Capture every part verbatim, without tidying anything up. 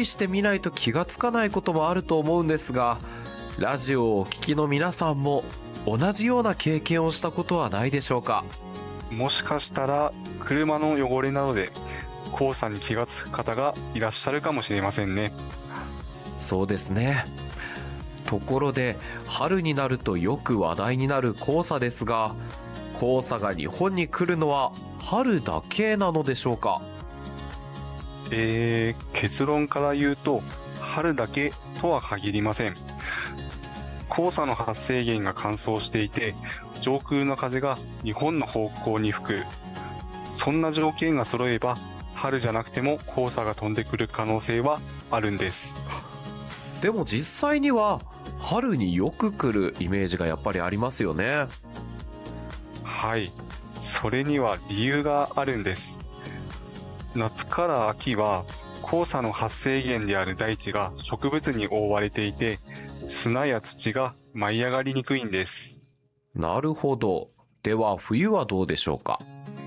意してみないと気がつかないこともあると思うんですが、ラジオをお聞きの皆さんも同じような経験をしたことはないでしょうか。 もしかしたら車の汚れなどで黄砂に気がつく方がいらっしゃるかもしれませんね。 そうですね。ところで春になるとよく話題になる黄砂ですが、黄砂が日本に来るのは春だけなのでしょうか。 えー、結論から言うと春だけとは限りません。黄砂の発生源が乾燥していて、上空の風が日本の方向に吹く、そんな条件が揃えば春じゃなくても黄砂が飛んでくる可能性はあるんです。 でも実際には春によく来るイメージがやっぱりありますよね。 はい、それには理由があるんです。夏から秋は黄砂の発生源である大地が植物に覆われていて、砂や土が舞い上がりにくいんです。 なるほど。では冬はどうでしょうか。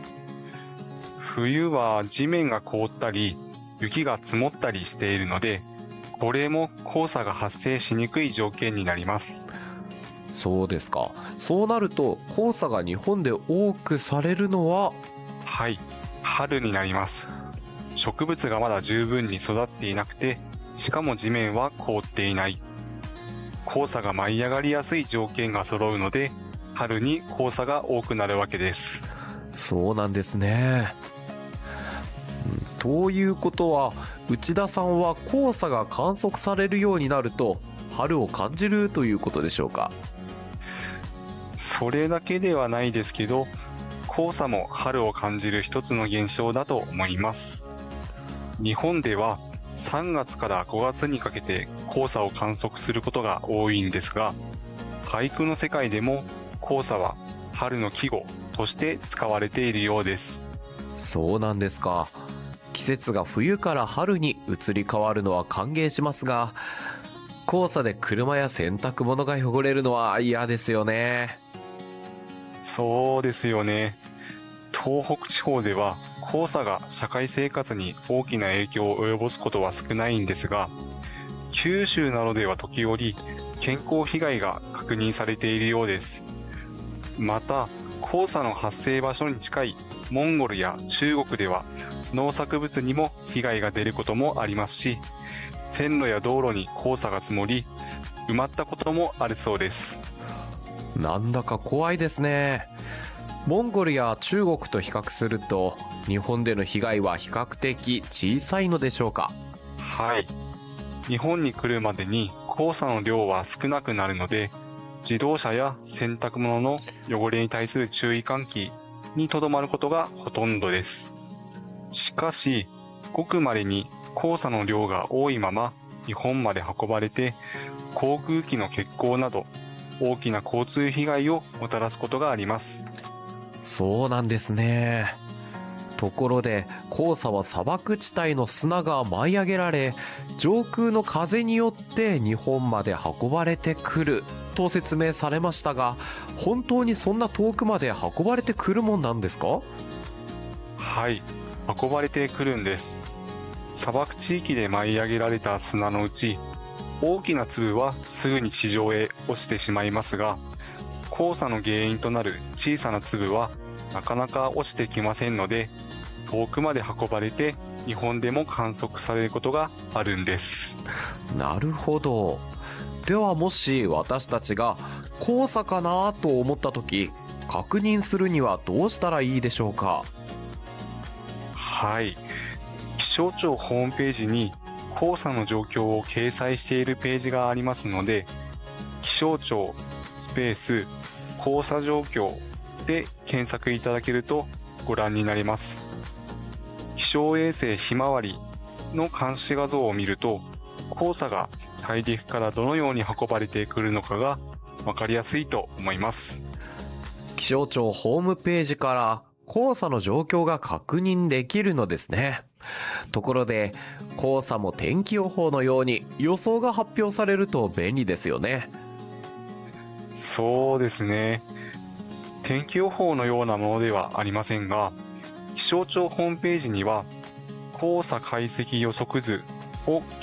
冬は地面が凍ったり雪が積もったりしているので、これも黄砂が発生しにくい条件になります。 そうですか。そうなると黄砂が日本で多くされるのは、 はい、春になります。植物がまだ十分に育っていなくて、しかも地面は凍っていない。黄砂が舞い上がりやすい条件が揃うので、春に黄砂が多くなるわけです。 そうなんですね。うんということは、内田さんは黄砂が観測されるようになると春を感じるということでしょうか。 それだけではないですけど、黄砂も春を感じる一つの現象だと思います。日本ではさんがつからごがつにかけて黄砂を観測することが多いんですが、俳句の世界でも黄砂は春の季語として使われているようです。 そうなんですか。季節が冬から春に移り変わるのは歓迎しますが、黄砂で車や洗濯物が汚れるのは嫌ですよね。 そうですよね。東北地方では黄砂が社会生活に大きな影響を及ぼすことは少ないんですが、九州などでは時折健康被害が確認されているようです。また、黄砂の発生場所に近いモンゴルや中国では農作物にも被害が出ることもありますし、線路や道路に黄砂が積もり埋まったこともあるそうです。 なんだか怖いですね。モンゴルや中国と比較すると日本での被害は比較的小さいのでしょうか。 はい、日本に来るまでに黄砂の量は少なくなるので、自動車や洗濯物の汚れに対する注意喚起にとどまることがほとんどです。しかし、ごく稀に黄砂の量が多いまま日本まで運ばれて、航空機の欠航など大きな交通被害をもたらすことがあります。 そうなんですね。ところで黄砂は砂漠地帯の砂が舞い上げられ、上空の風によって日本まで運ばれてくると説明されましたが、本当にそんな遠くまで運ばれてくるもんなんですか？ はい、運ばれてくるんです。砂漠地域で舞い上げられた砂のうち、大きな粒はすぐに地上へ落ちてしまいますが、黄砂の原因となる小さな粒はなかなか落ちてきませんので、遠くまで運ばれて日本でも観測されることがあるんです。 なるほど。ではもし私たちが黄砂かなと思った時、確認するにはどうしたらいいでしょうか？ はい、気象庁ホームページに黄砂の状況を掲載しているページがありますので、気象庁スペース黄砂状況で検索いただけるとご覧になれます。気象衛星ひまわりの監視画像を見ると、黄砂が大陸からどのように運ばれてくるのかが分かりやすいと思います。 気象庁ホームページから黄砂の状況が確認できるのですね。ところで黄砂も天気予報のように予想が発表されると便利ですよね。 そうですね。天気予報のようなものではありませんが、気象庁ホームページには黄砂解析予測図を